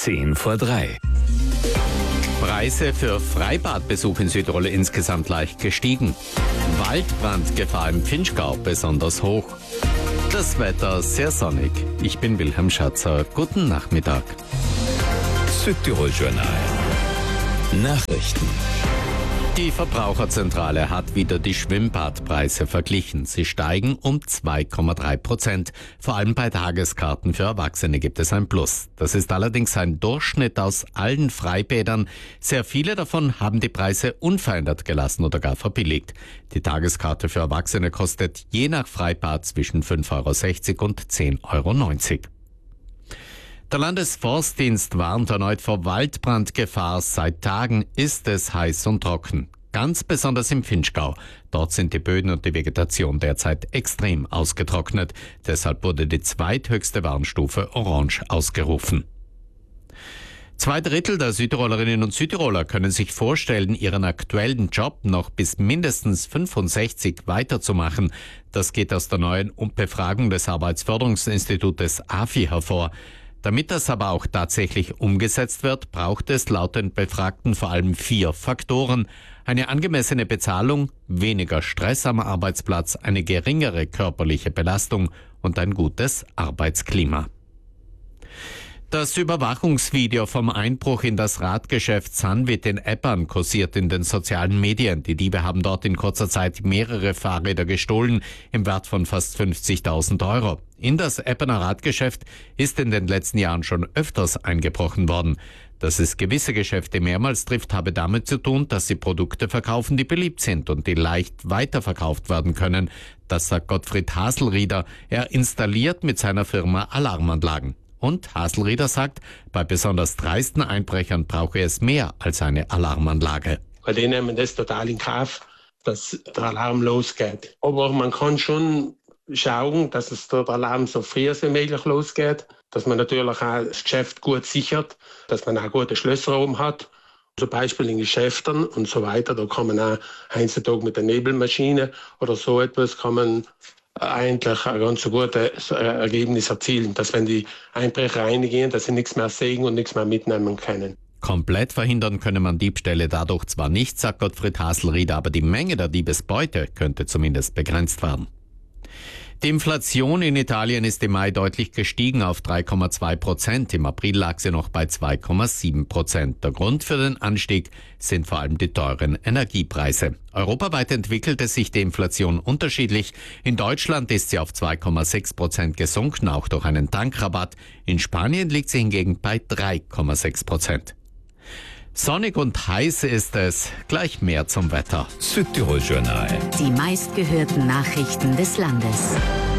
3:10. Preise für Freibadbesuch in Südtirol insgesamt leicht gestiegen. Waldbrandgefahr im Vinschgau besonders hoch. Das Wetter sehr sonnig. Ich bin Wilhelm Schatzer. Guten Nachmittag. Südtirol-Journal. Nachrichten. Die Verbraucherzentrale hat wieder die Schwimmbadpreise verglichen. Sie steigen um 2,3%. Vor allem bei Tageskarten für Erwachsene gibt es ein Plus. Das ist allerdings ein Durchschnitt aus allen Freibädern. Sehr viele davon haben die Preise unverändert gelassen oder gar verbilligt. Die Tageskarte für Erwachsene kostet je nach Freibad zwischen 5,60 € und 10,90 €. Der Landesforstdienst warnt erneut vor Waldbrandgefahr. Seit Tagen ist es heiß und trocken. Ganz besonders im Vinschgau. Dort sind die Böden und die Vegetation derzeit extrem ausgetrocknet. Deshalb wurde die zweithöchste Warnstufe Orange ausgerufen. 2/3 der Südtirolerinnen und Südtiroler können sich vorstellen, ihren aktuellen Job noch bis mindestens 65 weiterzumachen. Das geht aus der neuen Befragung des Arbeitsförderungsinstitutes AFI hervor. Damit das aber auch tatsächlich umgesetzt wird, braucht es laut den Befragten vor allem 4 Faktoren. Eine angemessene Bezahlung, weniger Stress am Arbeitsplatz, eine geringere körperliche Belastung und ein gutes Arbeitsklima. Das Überwachungsvideo vom Einbruch in das Radgeschäft Sanvit in Eppern kursiert in den sozialen Medien. Die Diebe haben dort in kurzer Zeit mehrere Fahrräder gestohlen, im Wert von fast 50.000 €. In das Epperner Radgeschäft ist in den letzten Jahren schon öfters eingebrochen worden. Dass es gewisse Geschäfte mehrmals trifft, habe damit zu tun, dass sie Produkte verkaufen, die beliebt sind und die leicht weiterverkauft werden können. Das sagt Gottfried Haselrieder. Er installiert mit seiner Firma Alarmanlagen. Und Haselrieder sagt, bei besonders dreisten Einbrechern brauche es mehr als eine Alarmanlage. Weil die nehmen das total in Kauf, dass der Alarm losgeht. Aber man kann schon schauen, dass der Alarm so früh wie möglich losgeht, dass man natürlich auch das Geschäft gut sichert, dass man auch gute Schlösser oben hat. Zum Beispiel in Geschäften und so weiter, da kann man auch heutzutage mit der Nebelmaschine oder so etwas kann man eigentlich ein ganz gutes Ergebnis erzielen, dass wenn die Einbrecher reingehen, dass sie nichts mehr sehen und nichts mehr mitnehmen können. Komplett verhindern könne man Diebstähle dadurch zwar nicht, sagt Gottfried Haselrieder, aber die Menge der Diebesbeute könnte zumindest begrenzt werden. Die Inflation in Italien ist im Mai deutlich gestiegen auf 3,2%. Im April lag sie noch bei 2,7%. Der Grund für den Anstieg sind vor allem die teuren Energiepreise. Europaweit entwickelte sich die Inflation unterschiedlich. In Deutschland ist sie auf 2,6% gesunken, auch durch einen Tankrabatt. In Spanien liegt sie hingegen bei 3,6%. Sonnig und heiß ist es. Gleich mehr zum Wetter. Südtirol-Journal. Die meistgehörten Nachrichten des Landes.